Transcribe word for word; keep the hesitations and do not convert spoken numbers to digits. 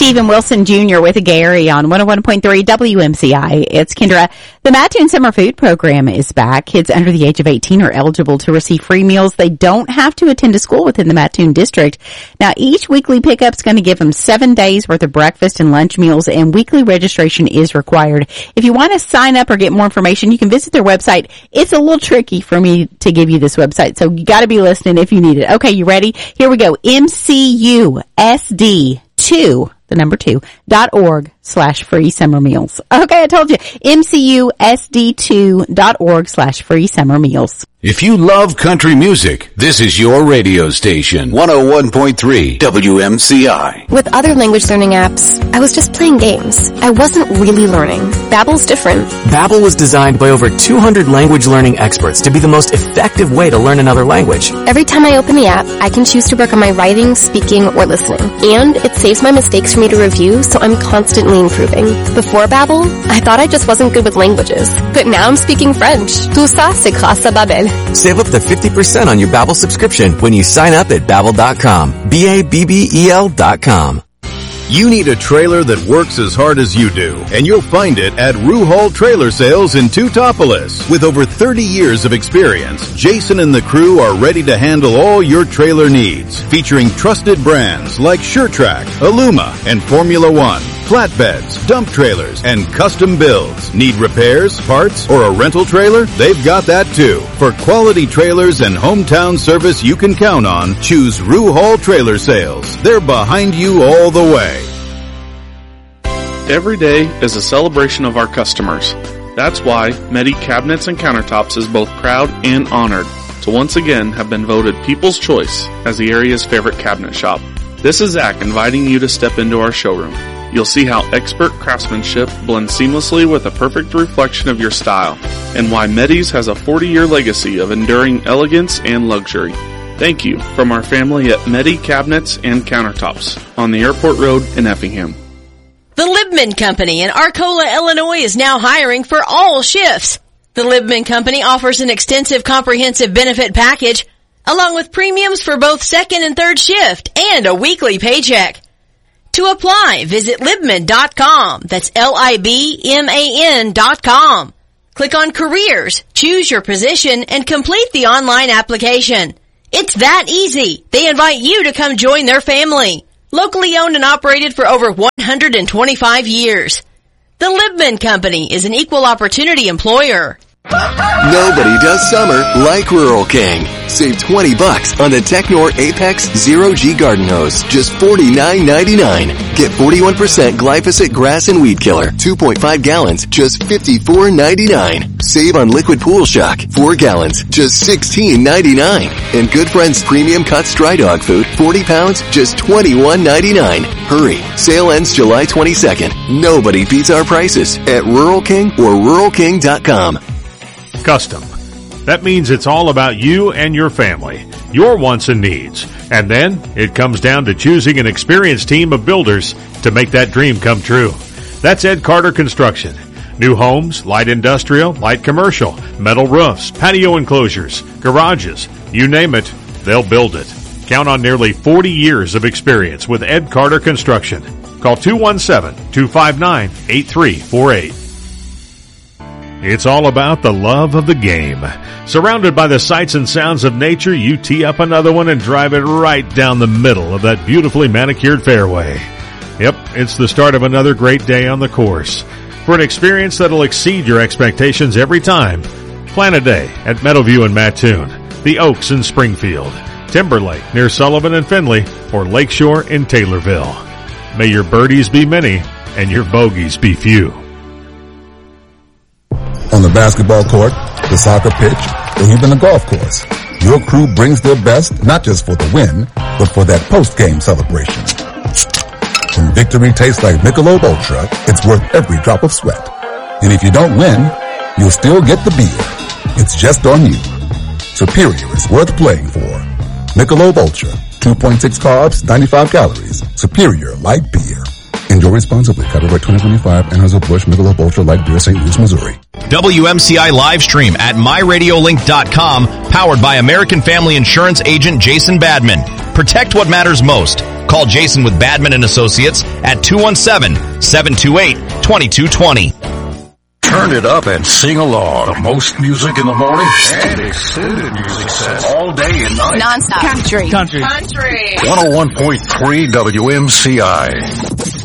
Stephen Wilson Junior with Gary on one oh one point three W M C I. It's Kendra. The Mattoon Summer Food Program is back. Kids under the age of eighteen are eligible to receive free meals. They don't have to attend a school within the Mattoon district. Now, each weekly pickup is going to give them seven days worth of breakfast and lunch meals, and weekly registration is required. If you want to sign up or get more information, you can visit their website. It's a little tricky for me to give you this website, so you got to be listening if you need it. Okay, you ready? Here we go. M C U S D two, the number two, dot org slash free summer meals. Okay, I told you. M C U S D two dot org slash free summer meals. If you love country music, this is your radio station. one oh one point three W M C I. With other language learning apps, I was just playing games. I wasn't really learning. Babbel's different. Babbel was designed by over two hundred language learning experts to be the most effective way to learn another language. Every time I open the app, I can choose to work on my writing, speaking, or listening. And it saves my mistakes for me to review, so I'm constantly improving. Before Babbel, I thought I just wasn't good with languages. But now I'm speaking French. Tout ça, c'est grâce à Babbel. Save up to fifty percent on your Babbel subscription when you sign up at Babbel dot com. B A B B E L dot com. You need a trailer that works as hard as you do, and you'll find it at Ruhal Trailer Sales in Teutopolis. With over thirty years of experience, Jason and the crew are ready to handle all your trailer needs, featuring trusted brands like SureTrack, Aluma, and Formula One. Flatbeds, dump trailers, and custom builds. Need repairs, parts, or a rental trailer? They've got that too. For quality trailers and hometown service you can count on, choose Ruhal Trailer Sales. They're behind you all the way. Every day is a celebration of our customers. That's why Medi Cabinets and Countertops is both proud and honored to once again have been voted People's Choice as the area's favorite cabinet shop. This is Zach inviting you to step into our showroom. You'll see how expert craftsmanship blends seamlessly with a perfect reflection of your style, and why Medi's has a forty-year legacy of enduring elegance and luxury. Thank you from our family at Medi Cabinets and Countertops on the Airport Road in Effingham. The Libman Company in Arcola, Illinois is now hiring for all shifts. The Libman Company offers an extensive comprehensive benefit package along with premiums for both second and third shift and a weekly paycheck. To apply, visit libman dot com. That's L I B M A N dot com. Click on Careers, choose your position, and complete the online application. It's that easy. They invite you to come join their family. Locally owned and operated for over one hundred twenty-five years. The Libman Company is an equal opportunity employer. Nobody does summer like Rural King. Save twenty bucks on the Technor Apex Zero G Garden Hose, just forty-nine ninety-nine. Get forty-one percent glyphosate grass and weed killer, two point five gallons, just fifty-four ninety-nine. Save on liquid pool shock, four gallons, just sixteen ninety-nine. And Good Friends Premium Cuts Dry Dog Food, forty pounds, just twenty-one ninety-nine. Hurry, sale ends July twenty-second. Nobody beats our prices at Rural King or rural king dot com. Custom. That means it's all about you and your family, your wants and needs. And then it comes down to choosing an experienced team of builders to make that dream come true. That's Ed Carter Construction. New homes, light industrial, light commercial, metal roofs, patio enclosures, garages, you name it, they'll build it. Count on nearly forty years of experience with Ed Carter Construction. Call two one seven, two five nine, eight three four eight. It's all about the love of the game. Surrounded by the sights and sounds of nature, you tee up another one and drive it right down the middle of that beautifully manicured fairway. Yep, it's the start of another great day on the course. For an experience that'll exceed your expectations every time, plan a day at Meadowview in Mattoon, the Oaks in Springfield, Timberlake near Sullivan and Findlay, or Lakeshore in Taylorville. May your birdies be many and your bogeys be few. On the basketball court, the soccer pitch, or even the golf course, your crew brings their best not just for the win, but for that post-game celebration. When victory tastes like Michelob Ultra, it's worth every drop of sweat. And if you don't win, you'll still get the beer. It's just on you. Superior is worth playing for. Michelob Ultra, two point six carbs, ninety-five calories. Superior light beer. Enjoy responsibly. Copyright twenty twenty-five. Anheuser-Busch Michelob Ultra Light Beer, Saint Louis, Missouri. W M C I live stream at my radio link dot com, powered by American Family Insurance agent Jason Badman. Protect what matters most. Call Jason with Badman and Associates at two one seven, seven two eight, two two two zero. Turn it up and sing along. The most music in the morning and extended music sets all day and night. Non-stop. Country. Country. Country. one oh one point three W M C I.